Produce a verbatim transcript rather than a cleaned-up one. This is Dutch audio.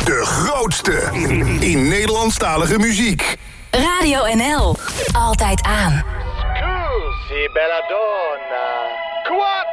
De grootste in Nederlandstalige muziek. Radio N L. Altijd aan. Scusi, bella donna. Qua